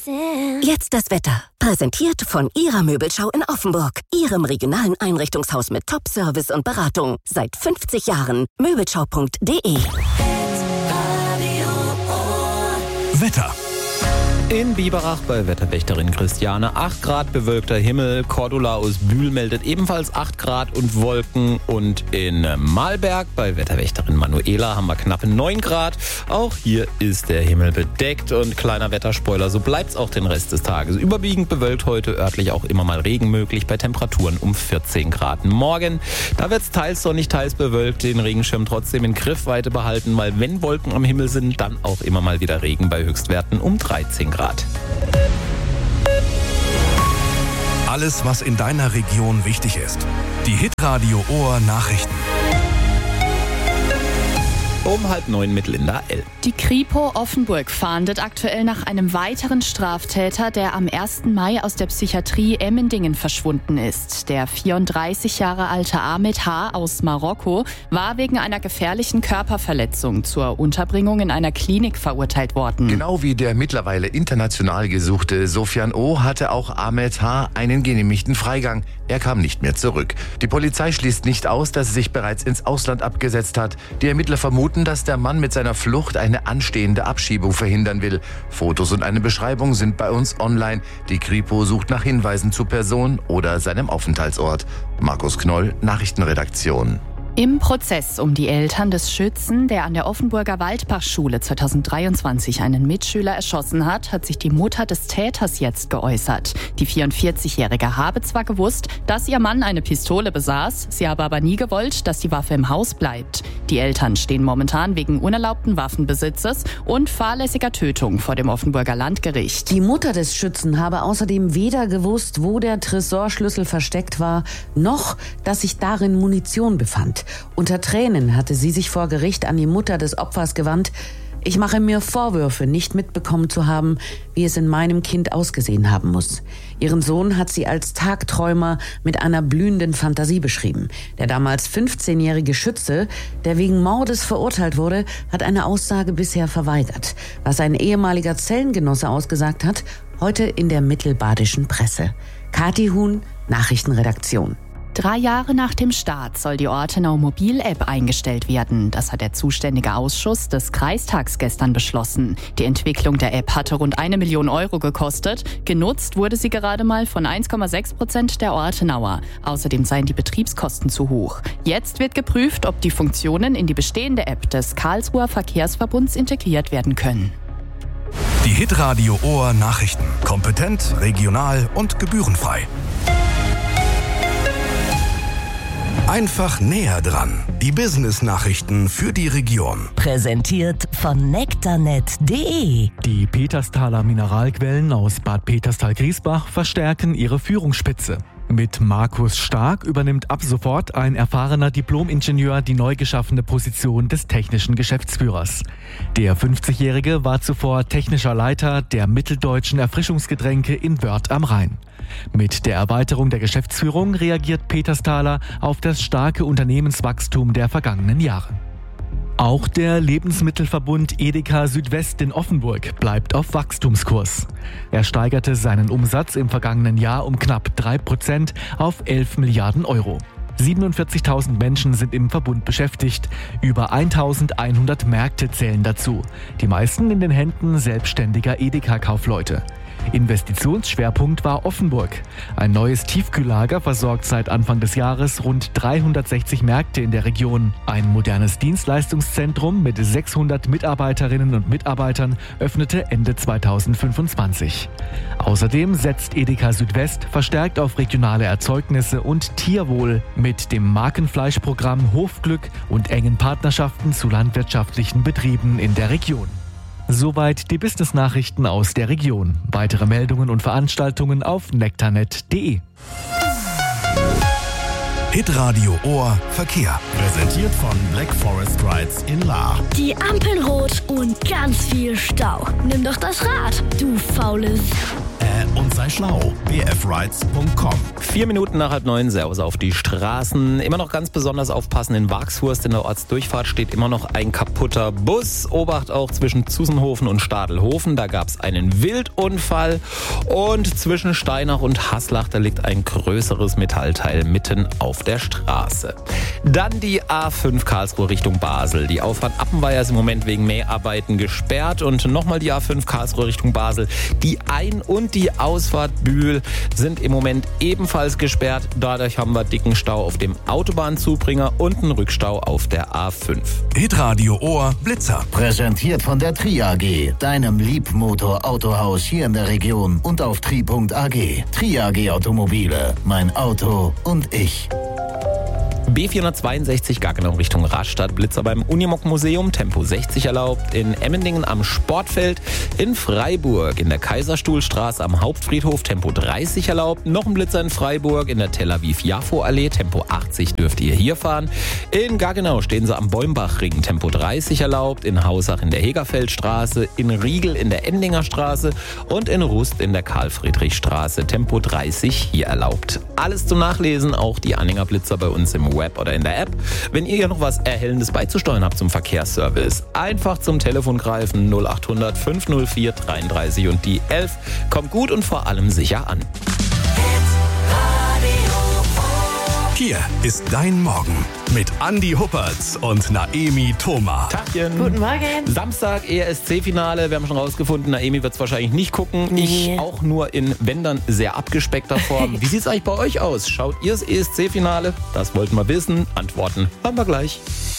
Jetzt das Wetter. Präsentiert von Ihrer Möbelschau in Offenburg. Ihrem regionalen Einrichtungshaus mit Top-Service und Beratung. Seit 50 Jahren. Möbelschau.de. Wetter. In Biberach bei Wetterwächterin Christiane 8 Grad bewölkter Himmel. Cordula aus Bühl meldet ebenfalls 8 Grad und Wolken. Und in Malberg bei Wetterwächterin Manuela haben wir knappe 9 Grad. Auch hier ist der Himmel bedeckt und kleiner Wetterspoiler, so bleibt es auch den Rest des Tages. Überwiegend bewölkt heute, örtlich auch immer mal Regen möglich bei Temperaturen um 14 Grad. Morgen, da wird es teils sonnig, teils bewölkt. Den Regenschirm trotzdem in Griffweite behalten, weil wenn Wolken am Himmel sind, dann auch immer mal wieder Regen bei Höchstwerten um 13 Grad. Alles, was in deiner Region wichtig ist. Die Hitradio Ohr Nachrichten. Um 8:30 mit Linda L. Die Kripo Offenburg fahndet aktuell nach einem weiteren Straftäter, der am 1. Mai aus der Psychiatrie Emmendingen verschwunden ist. Der 34 Jahre alte Ahmed H. aus Marokko war wegen einer gefährlichen Körperverletzung zur Unterbringung in einer Klinik verurteilt worden. Genau wie der mittlerweile international gesuchte Sofian O. hatte auch Ahmed H. einen genehmigten Freigang. Er kam nicht mehr zurück. Die Polizei schließt nicht aus, dass er sich bereits ins Ausland abgesetzt hat. Die Ermittler vermuten, dass der Mann mit seiner Flucht eine anstehende Abschiebung verhindern will. Fotos und eine Beschreibung sind bei uns online. Die Kripo sucht nach Hinweisen zur Person oder seinem Aufenthaltsort. Markus Knoll, Nachrichtenredaktion. Im Prozess um die Eltern des Schützen, der an der Offenburger Waldbachschule 2023 einen Mitschüler erschossen hat, hat sich die Mutter des Täters jetzt geäußert. Die 44-Jährige habe zwar gewusst, dass ihr Mann eine Pistole besaß, sie habe aber nie gewollt, dass die Waffe im Haus bleibt. Die Eltern stehen momentan wegen unerlaubten Waffenbesitzes und fahrlässiger Tötung vor dem Offenburger Landgericht. Die Mutter des Schützen habe außerdem weder gewusst, wo der Tresorschlüssel versteckt war, noch, dass sich darin Munition befand. Unter Tränen hatte sie sich vor Gericht an die Mutter des Opfers gewandt. Ich mache mir Vorwürfe, nicht mitbekommen zu haben, wie es in meinem Kind ausgesehen haben muss. Ihren Sohn hat sie als Tagträumer mit einer blühenden Fantasie beschrieben. Der damals 15-jährige Schütze, der wegen Mordes verurteilt wurde, hat eine Aussage bisher verweigert. Was ein ehemaliger Zellengenosse ausgesagt hat, heute in der mittelbadischen Presse. Kathi Huhn, Nachrichtenredaktion. 3 Jahre nach dem Start soll die Ortenau Mobil-App eingestellt werden. Das hat der zuständige Ausschuss des Kreistags gestern beschlossen. Die Entwicklung der App hatte rund 1 Million Euro gekostet. Genutzt wurde sie gerade mal von 1,6% der Ortenauer. Außerdem seien die Betriebskosten zu hoch. Jetzt wird geprüft, ob die Funktionen in die bestehende App des Karlsruher Verkehrsverbunds integriert werden können. Die Hitradio Ohr Nachrichten. Kompetent, regional und gebührenfrei. Einfach näher dran. Die Business-Nachrichten für die Region. Präsentiert von nektarnet.de. Die Peterstaler Mineralquellen aus Bad Peterstal-Griesbach verstärken ihre Führungsspitze. Mit Markus Stark übernimmt ab sofort ein erfahrener Diplom-Ingenieur die neu geschaffene Position des technischen Geschäftsführers. Der 50-Jährige war zuvor technischer Leiter der mitteldeutschen Erfrischungsgetränke in Wörth am Rhein. Mit der Erweiterung der Geschäftsführung reagiert Peterstaler auf das starke Unternehmenswachstum der vergangenen Jahre. Auch der Lebensmittelverbund Edeka Südwest in Offenburg bleibt auf Wachstumskurs. Er steigerte seinen Umsatz im vergangenen Jahr um knapp 3% auf 11 Milliarden Euro. 47.000 Menschen sind im Verbund beschäftigt. Über 1.100 Märkte zählen dazu. Die meisten in den Händen selbstständiger Edeka-Kaufleute. Investitionsschwerpunkt war Offenburg. Ein neues Tiefkühllager versorgt seit Anfang des Jahres rund 360 Märkte in der Region. Ein modernes Dienstleistungszentrum mit 600 Mitarbeiterinnen und Mitarbeitern öffnete Ende 2025. Außerdem setzt Edeka Südwest verstärkt auf regionale Erzeugnisse und Tierwohl mit dem Markenfleischprogramm Hofglück und engen Partnerschaften zu landwirtschaftlichen Betrieben in der Region. Soweit die Business-Nachrichten aus der Region. Weitere Meldungen und Veranstaltungen auf nektarnet.de. Hitradio Ohr Verkehr. Präsentiert von Black Forest Rides in Lahr. Die Ampeln rot und ganz viel Stau. Nimm doch das Rad, du faules. und sei schlau. bfrides.com. 4 Minuten nach 8:30, Servus auf die Straßen. Immer noch ganz besonders aufpassen, in Wagshurst in der Ortsdurchfahrt steht immer noch ein kaputter Bus. Obacht auch zwischen Zusenhofen und Stadelhofen, da gab es einen Wildunfall. Und zwischen Steinach und Haslach, da liegt ein größeres Metallteil mitten auf der Straße. Dann die A5 Karlsruhe Richtung Basel. Die Auffahrt Appenweier ist im Moment wegen Mäharbeiten gesperrt. Und nochmal die A5 Karlsruhe Richtung Basel. Die Ein- und die Ausfahrt Bühl sind im Moment ebenfalls gesperrt. Dadurch haben wir dicken Stau auf dem Autobahnzubringer und einen Rückstau auf der A5. Hitradio Ohr Blitzer. Präsentiert von der Tri AG, deinem Liebmotor-Autohaus hier in der Region und auf tri.ag. Tri AG Automobile, mein Auto und ich. B462 Gaggenau Richtung Rastatt, Blitzer beim Unimog-Museum, Tempo 60 erlaubt, in Emmendingen am Sportfeld, in Freiburg in der Kaiserstuhlstraße am Hauptfriedhof, Tempo 30 erlaubt, noch ein Blitzer in Freiburg in der Tel Aviv-Jafo-Allee, Tempo 80 dürft ihr hier fahren, in Gaggenau stehen sie am Bäumbachring, Tempo 30 erlaubt, in Hausach in der Hegerfeldstraße, in Riegel in der Endinger Straße und in Rust in der Karl-Friedrich-Straße, Tempo 30 hier erlaubt. Alles zum Nachlesen, auch die Anhänger Blitzer bei uns im Web oder in der App. Wenn ihr ja noch was Erhellendes beizusteuern habt zum Verkehrsservice, einfach zum Telefon greifen 0800 504 33 und die 11. Kommt gut und vor allem sicher an. Hier ist dein Morgen mit Andi Huppertz und Naemi Thoma. Tagchen. Guten Morgen. Samstag ESC-Finale. Wir haben schon rausgefunden, Naemi wird es wahrscheinlich nicht gucken. Nee. Ich auch nur in, wenn dann, sehr abgespeckter Form. Wie sieht es eigentlich bei euch aus? Schaut ihr das ESC-Finale? Das wollten wir wissen. Antworten haben wir gleich.